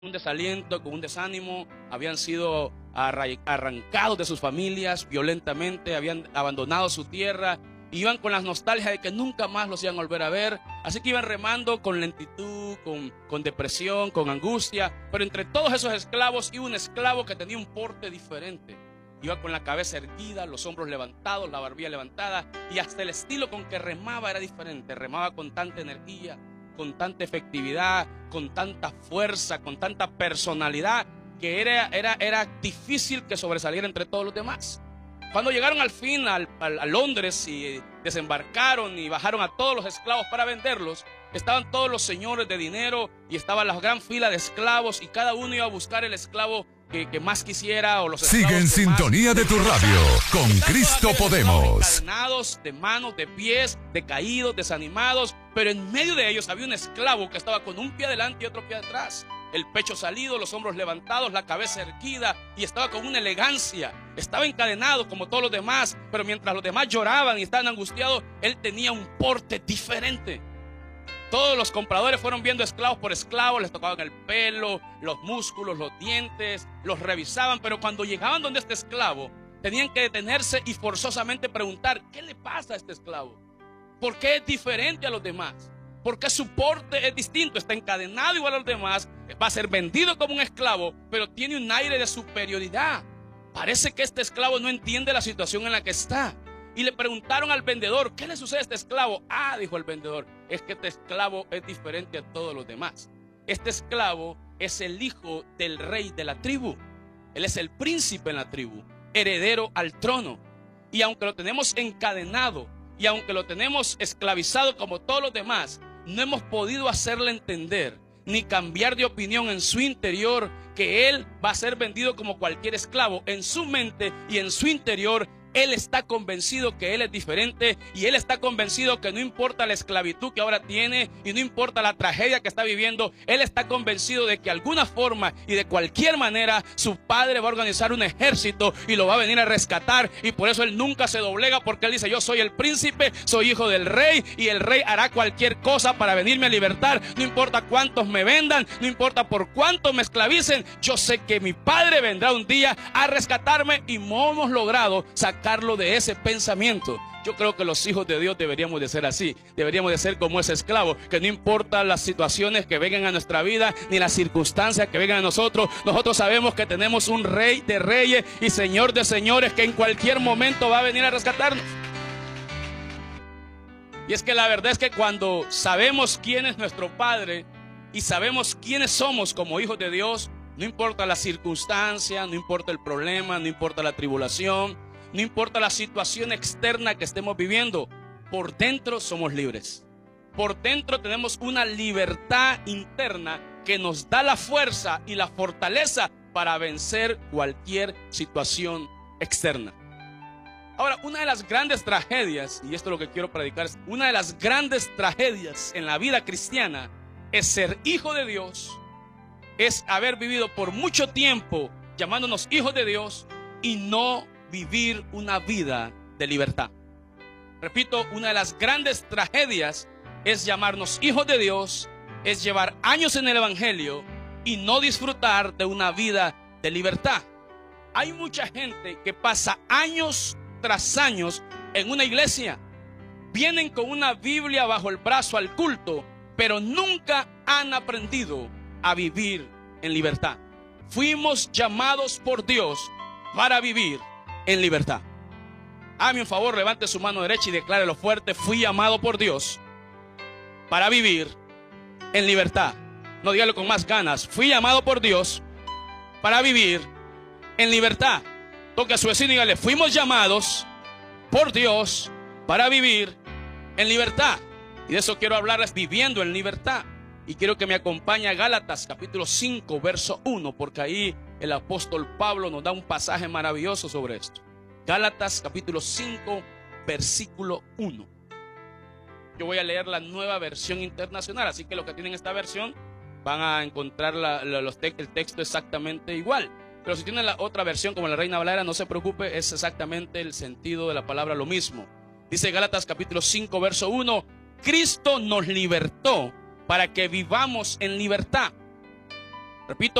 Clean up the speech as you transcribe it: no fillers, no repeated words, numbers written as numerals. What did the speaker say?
un desaliento, con un desánimo, habían sido arrancados de sus familias violentamente, habían abandonado su tierra, iban con la nostalgia de que nunca más los iban a volver a ver, así que iban remando con lentitud, con depresión, con angustia. Pero entre todos esos esclavos iba un esclavo que tenía un porte diferente. Iba con la cabeza erguida, los hombros levantados, la barbilla levantada, y hasta el estilo con que remaba era diferente. Remaba con tanta energía, con tanta efectividad, con tanta fuerza, con tanta personalidad, que era difícil que sobresaliera entre todos los demás. Cuando llegaron al fin a Londres y desembarcaron y bajaron a todos los esclavos para venderlos, estaban todos los señores de dinero y estaba la gran fila de esclavos, y cada uno iba a buscar el esclavo que más quisiera, o los Sigue en sintonía de tu radio con Cristo Podemos. Encadenados de manos, de pies, decaídos, desanimados, pero en medio de ellos había un esclavo que estaba con un pie adelante y otro pie atrás, el pecho salido, los hombros levantados, la cabeza erguida, y estaba con una elegancia. Estaba encadenado como todos los demás, pero mientras los demás lloraban y estaban angustiados, él tenía un porte diferente. Todos los compradores fueron viendo esclavos por esclavos, les tocaban el pelo, los músculos, los dientes, los revisaban, pero cuando llegaban donde este esclavo, tenían que detenerse y forzosamente preguntar: ¿qué le pasa a este esclavo? ¿Por qué es diferente a los demás? ¿Por qué su porte es distinto? Está encadenado igual a los demás, va a ser vendido como un esclavo, pero tiene un aire de superioridad. Parece que este esclavo no entiende la situación en la que está. Y le preguntaron al vendedor: ¿qué le sucede a este esclavo? Ah, dijo el vendedor, es que este esclavo es diferente a todos los demás. Este esclavo es el hijo del rey de la tribu. Él es el príncipe en la tribu, heredero al trono. Y aunque lo tenemos encadenado y aunque lo tenemos esclavizado como todos los demás, no hemos podido hacerle entender ni cambiar de opinión en su interior que él va a ser vendido como cualquier esclavo. En su mente y en su interior, él está convencido que él es diferente, y él está convencido que no importa la esclavitud que ahora tiene y no importa la tragedia que está viviendo, él está convencido de que de alguna forma y de cualquier manera su padre va a organizar un ejército y lo va a venir a rescatar. Y por eso él nunca se doblega, porque él dice: yo soy el príncipe, soy hijo del rey, y el rey hará cualquier cosa para venirme a libertar. No importa cuántos me vendan, no importa por cuánto me esclavicen, yo sé que mi padre vendrá un día a rescatarme. Y hemos logrado sacarlo de ese pensamiento. Yo creo que los hijos de Dios deberíamos de ser así. Deberíamos de ser como ese esclavo, que no importa las situaciones que vengan a nuestra vida, ni las circunstancias que vengan a nosotros, nosotros sabemos que tenemos un rey de reyes y señor de señores que en cualquier momento va a venir a rescatarnos. Y es que la verdad es que cuando sabemos quién es nuestro Padre y sabemos quiénes somos como hijos de Dios, no importa la circunstancia, no importa el problema, no importa la tribulación, no importa la situación externa que estemos viviendo, por dentro somos libres. Por dentro tenemos una libertad interna que nos da la fuerza y la fortaleza para vencer cualquier situación externa. Ahora, una de las grandes tragedias, y esto es lo que quiero predicar, una de las grandes tragedias en la vida cristiana es ser hijo de Dios, es haber vivido por mucho tiempo llamándonos hijos de Dios y no vivir una vida de libertad. Repito, una de las grandes tragedias es llamarnos hijos de Dios, es llevar años en el evangelio y no disfrutar de una vida de libertad. Hay mucha gente que pasa años tras años en una iglesia, vienen con una Biblia bajo el brazo al culto, pero nunca han aprendido a vivir en libertad. Fuimos llamados por Dios para vivir en libertad. Hágame un favor, levante su mano derecha y declárelo fuerte: fui llamado por Dios para vivir en libertad. No, dígalo con más ganas: fui llamado por Dios para vivir en libertad. Toque a su vecino y dígale: fuimos llamados por Dios para vivir en libertad. Y de eso quiero hablarles, viviendo en libertad. Y quiero que me acompañe a Gálatas capítulo 5 verso 1, porque ahí el apóstol Pablo nos da un pasaje maravilloso sobre esto. Gálatas capítulo 5 versículo 1. Yo voy a leer la Nueva Versión Internacional, así que los que tienen esta versión van a encontrar el texto exactamente igual. Pero si tienen la otra versión como la Reina Valera, no se preocupe, es exactamente el sentido de la palabra lo mismo. Dice Gálatas capítulo 5 verso 1: Cristo nos libertó para que vivamos en libertad. Repito,